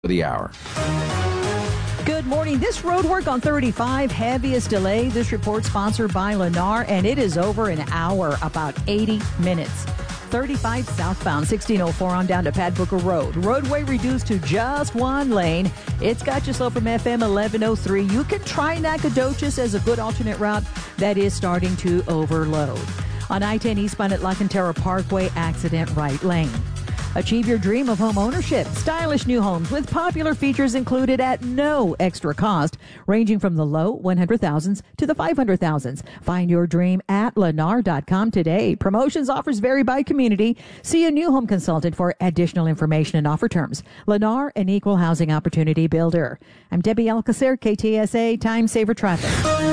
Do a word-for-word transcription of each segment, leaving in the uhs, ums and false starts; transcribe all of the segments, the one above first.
The hour. Good morning. This road work on thirty-five, heaviest delay. This report sponsored by Lennar, and it is over an hour, about eighty minutes. thirty-five southbound, sixteen oh four on down to Pat Booker Road. Roadway reduced to just one lane. It's got you slow from F M eleven oh three. You can try Nacogdoches as a good alternate route that is starting to overload. On I ten eastbound at La Cantera Parkway, accident right lane. Achieve your dream of home ownership. Stylish new homes with popular features included at no extra cost, ranging from the low one hundred thousands to the five hundred thousands. Find your dream at lennar dot com today. Promotions offers vary by community. See a new home consultant for additional information and offer terms. Lennar, an equal housing opportunity builder. I'm Debbie Alcacer, K T S A Time Saver Traffic.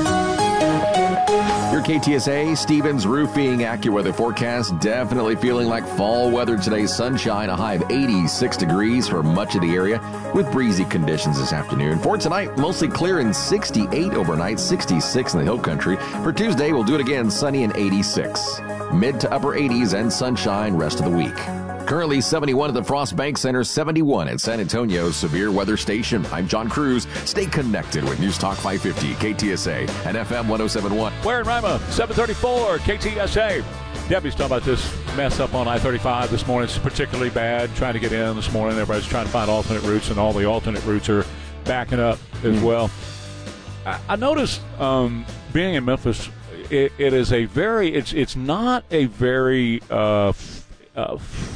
Your K T S A Stevens Roofing AccuWeather forecast. Definitely feeling like fall weather today. Sunshine, a high of eighty-six degrees for much of the area with breezy conditions this afternoon. For tonight, mostly clear and sixty-eight overnight, sixty-six in the hill country. For Tuesday, we'll do it again, sunny and eighty-six. Mid to upper eighties and sunshine rest of the week. Currently seventy-one at the Frost Bank Center, seventy-one at San Antonio's Severe Weather Station. I'm John Cruz. Stay connected with News Talk five fifty, K T S A, and F M one oh seven point one. Where in Rima, seven thirty-four, K T S A. Debbie's talking about this mess up on I thirty-five this morning. It's particularly bad trying to get in this morning. Everybody's trying to find alternate routes, and all the alternate routes are backing up as mm. well. I, I noticed um, being in Memphis, it, it is a very, it's it's not a very uh, f- uh,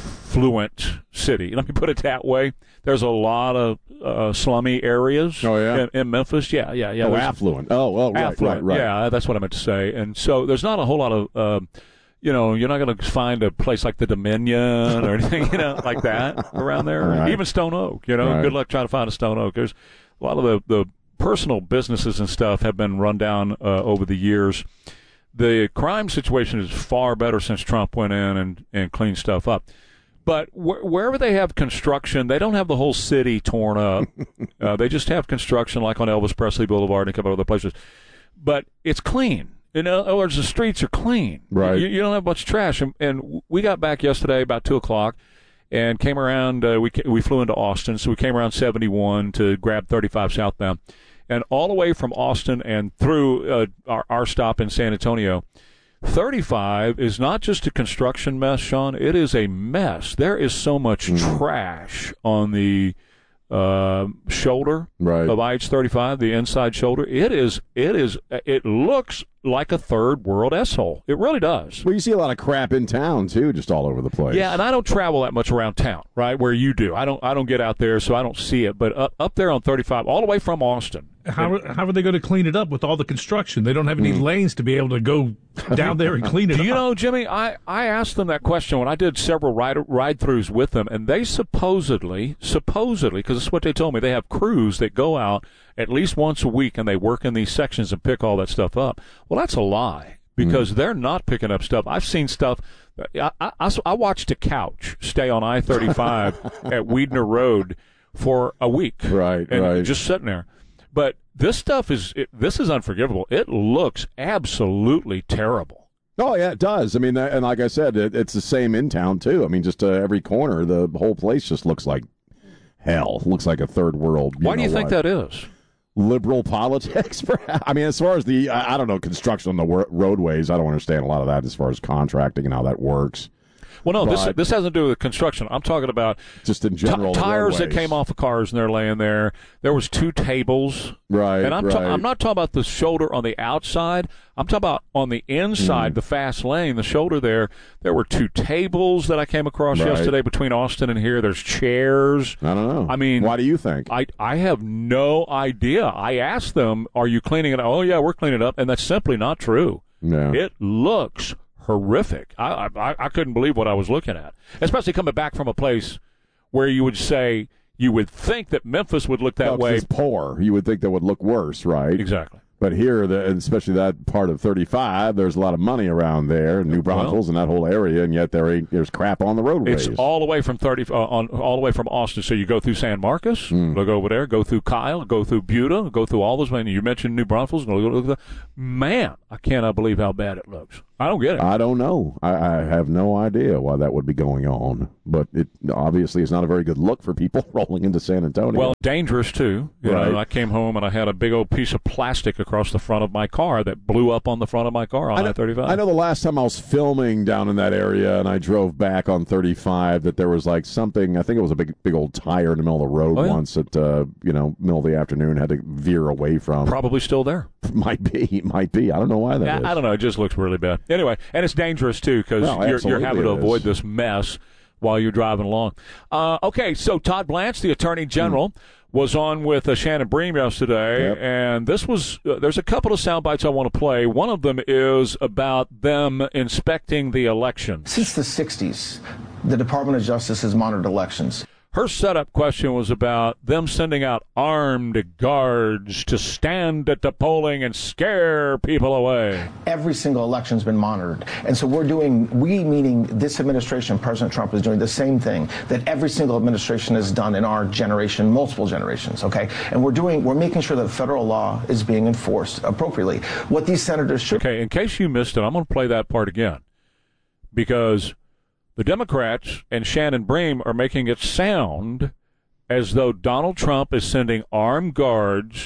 fluent city. Let me put it that way. There's a lot of uh, slummy areas oh, yeah? in, in Memphis. Yeah, yeah, yeah. Oh, affluent. Oh, oh, right, affluent. right, right. Yeah, that's what I meant to say. And so there's not a whole lot of, uh, you know, you're not going to find a place like the Dominion or anything, you know, like that around there. Right. Even Stone Oak, you know. Right. Good luck trying to find a Stone Oak. There's a lot of the, the personal businesses and stuff have been run down uh, over the years. The crime situation is far better since Trump went in and, and cleaned stuff up. But wh- wherever they have construction, they don't have the whole city torn up. uh, they just have construction like on Elvis Presley Boulevard and a couple other places. But it's clean. In other words, the streets are clean. Right. You, you don't have much trash. And, and we got back yesterday about two o'clock and came around. Uh, we we flew into Austin, so we came around seventy-one to grab thirty-five southbound. And all the way from Austin and through uh, our, our stop in San Antonio, thirty-five is not just a construction mess, Sean. It is a mess. There is so much mm. trash on the uh, shoulder right. of I H thirty-five, the inside shoulder. It is. It is. It looks like a third world S-hole. It really does. Well, you see a lot of crap in town too, just all over the place. Yeah, and I don't travel that much around town, right? Where you do. I don't. I don't get out there, so I don't see it. But up up there on thirty-five, all the way from Austin. How how are they going to clean it up with all the construction? They don't have any mm. lanes to be able to go down there and clean it Do up. You know, Jimmy, I, I asked them that question when I did several ride, ride-throughs with them, and they supposedly, supposedly, because it's what they told me, they have crews that go out at least once a week and they work in these sections and pick all that stuff up. Well, that's a lie because mm. they're not picking up stuff. I've seen stuff. I, I, I watched a couch stay on I thirty-five at Weidner Road for a week. Right, and right. just sitting there. But this stuff is it, this is unforgivable. It looks absolutely terrible. Oh yeah, it does. I mean, and like I said, it, it's the same in town too. I mean, just uh, every corner, the whole place just looks like hell. It looks like a third world. Why know, do you think like that is? Liberal politics, perhaps. I mean, as far as the I, I don't know construction on the wor- roadways, I don't understand a lot of that as far as contracting and how that works. Well, no, but this this has to do with construction. I'm talking about just in general t- tires roadways. that came off of cars and they're laying there. There was two tables, right? And I'm right. ta- I'm not talking about the shoulder on the outside. I'm talking about on the inside, mm. the fast lane, the shoulder there. There were two tables that I came across right. yesterday between Austin and here. There's chairs. I don't know. I mean, why do you think? I I have no idea. I asked them, "Are you cleaning it up?" Oh yeah, we're cleaning it up, and that's simply not true. No. It looks horrific. I, I I couldn't believe what I was looking at, especially coming back from a place where you would say you would think that Memphis would look that no, way. It's poor. You would think that would look worse, right? Exactly. But here, the, especially that part of thirty-five, there's a lot of money around there, New Braunfels and that whole area, and yet there ain't, there's crap on the roadways. It's all the way from thirty uh, on all the way from Austin. So you go through San Marcos, mm. look over there, go through Kyle, go through Buda, go through all those. You mentioned New Braunfels. Look, look, look, man, I cannot believe how bad it looks. I don't get it. I don't know. I, I have no idea why that would be going on. But it obviously is not a very good look for people rolling into San Antonio. Well, dangerous, too. You right. know, I came home and I had a big old piece of plastic across the front of my car that blew up on the front of my car on I thirty-five. I know the last time I was filming down in that area and I drove back on thirty-five that there was like something, I think it was a big big old tire in the middle of the road oh, yeah. once at, uh, you know, middle of the afternoon, had to veer away from. Probably still there. Might be. Might be. I don't know why that yeah, is. I don't know. It just looks really bad. Anyway, and it's dangerous, too, because well, you're, you're having to avoid is. this mess while you're driving along. Uh, okay, so Todd Blanche, the Attorney General, mm. was on with uh, Shannon Bream yesterday, yep. and this was uh, there's a couple of sound bites I want to play. One of them is about them inspecting the election. Since the sixties, the Department of Justice has monitored elections. Her setup question was about them sending out armed guards to stand at the polling and scare people away. Every single election's been monitored. And so we're doing, we meaning this administration, President Trump, is doing the same thing that every single administration has done in our generation, multiple generations, okay? And we're doing, we're making sure that federal law is being enforced appropriately. What these senators should... Okay, in case you missed it, I'm going to play that part again. Because... the Democrats and Shannon Bream are making it sound as though Donald Trump is sending armed guards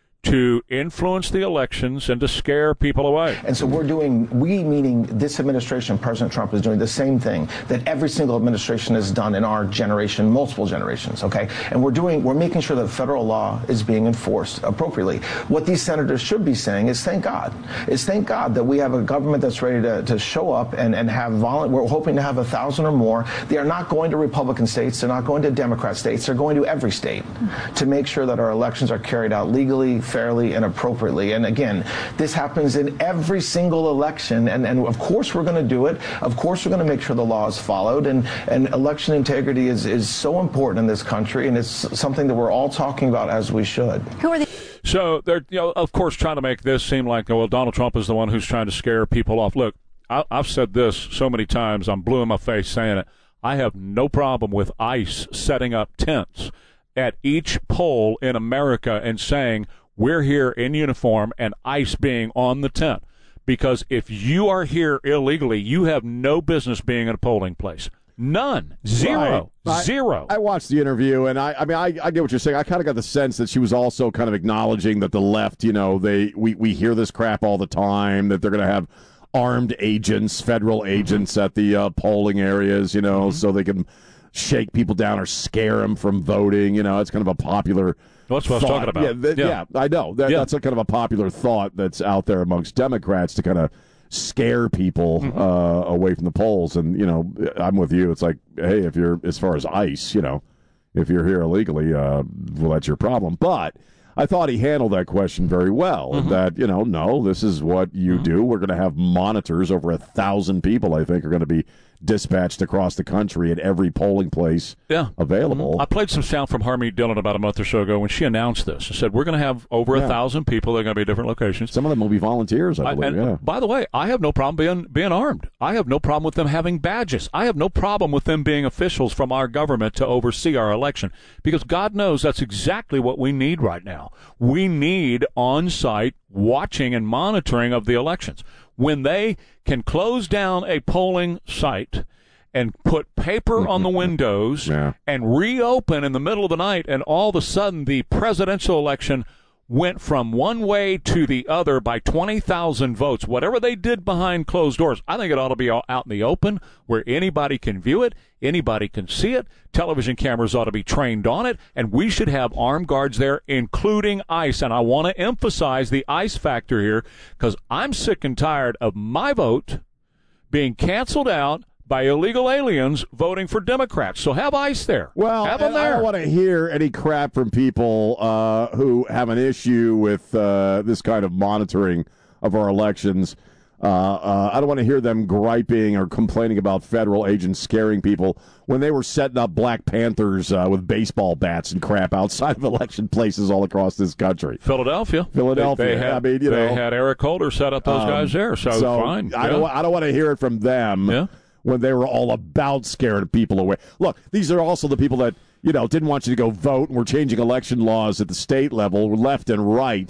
to influence the elections and to scare people away. And so we're doing, we meaning this administration, President Trump, is doing the same thing that every single administration has done in our generation, multiple generations, okay? And we're doing, we're making sure that federal law is being enforced appropriately. What these senators should be saying is thank God. Is thank God that we have a government that's ready to, to show up and, and have violent, we're hoping to have a thousand or more. They are not going to Republican states, they're not going to Democrat states, they're going to every state to make sure that our elections are carried out legally, fairly, and appropriately. And again, this happens in every single election. And, and of course we're going to do it. Of course we're going to make sure the law is followed. And, and election integrity is, is so important in this country. And it's something that we're all talking about as we should. Who are the So they're, you know, of course, trying to make this seem like, well, Donald Trump is the one who's trying to scare people off. Look, I, I've said this so many times. I'm blue in my face saying it. I have no problem with ICE setting up tents at each poll in America and saying, we're here in uniform, and ICE being on the tent. Because if you are here illegally, you have no business being in a polling place. None. Zero. Right. Zero. I, I watched the interview, and I, I mean, I, I get what you're saying. I kind of got the sense that she was also kind of acknowledging that the left, you know, they we, we hear this crap all the time, that they're going to have armed agents, federal agents mm-hmm. at the uh, polling areas, you know, mm-hmm. so they can shake people down or scare them from voting. You know, it's kind of a popular... Well, that's what thought. I was talking about. Yeah, th- yeah. yeah I know. That, yeah. That's a kind of a popular thought that's out there amongst Democrats to kind of scare people mm-hmm. uh, away from the polls. And, you know, I'm with you. It's like, hey, if you're, as far as ICE, you know, if you're here illegally, uh, well, that's your problem. But I thought he handled that question very well. Mm-hmm. That, you know, no, this is what you mm-hmm. do. We're going to have monitors. Over a thousand people, I think, are going to be dispatched across the country at every polling place yeah. available. Mm-hmm. I played some sound from Harmeet Dillon about a month or so ago when she announced this. She said, we're going to have over yeah. a thousand people. They're going to be at different locations. Some of them will be volunteers, I believe. I, and yeah. By the way, I have no problem being, being armed. I have no problem with them having badges. I have no problem with them being officials from our government to oversee our election, because God knows that's exactly what we need right now. We need on-site watching and monitoring of the elections. When they can close down a polling site and put paper on the windows yeah. and reopen in the middle of the night, and all of a sudden the presidential election went from one way to the other by twenty thousand votes. Whatever they did behind closed doors, I think it ought to be out in the open where anybody can view it, anybody can see it. Television cameras ought to be trained on it, and we should have armed guards there, including ICE. And I want to emphasize the ICE factor here, because I'm sick and tired of my vote being canceled out by illegal aliens voting for Democrats. So have ICE there. Well, have them there. I don't want to hear any crap from people uh, who have an issue with uh, this kind of monitoring of our elections. Uh, uh, I don't want to hear them griping or complaining about federal agents scaring people when they were setting up Black Panthers uh, with baseball bats and crap outside of election places all across this country. Philadelphia. Philadelphia. They, they had, I mean, you they know, had Eric Holder set up those um, guys there, so, so fine. I, yeah. don't, I don't want to hear it from them. Yeah. When they were all about scaring people away. Look, these are also the people that, you know, didn't want you to go vote and were changing election laws at the state level, left and right,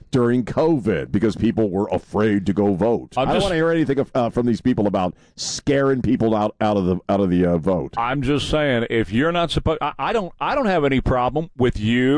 during COVID because people were afraid to go vote. I'm I don't just- want to hear anything uh, from these people about scaring people out, out of the out of the uh, vote. I'm just saying, if you're not supposed, I, I don't, I don't have any problem with you